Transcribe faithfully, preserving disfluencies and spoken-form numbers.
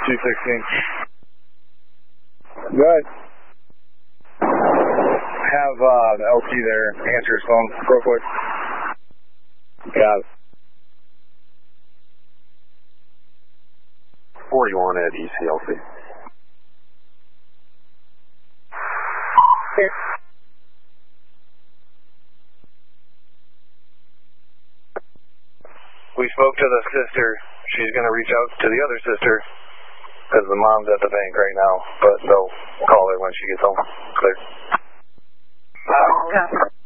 two sixteen. Good. Have uh, the L T there answer his phone real quick. Got it. forty-one at E C L C. Here. We spoke to the sister. She's going to reach out to the other sister because the mom's at the bank right now, but they'll call her when she gets home. Clear. Oh, okay.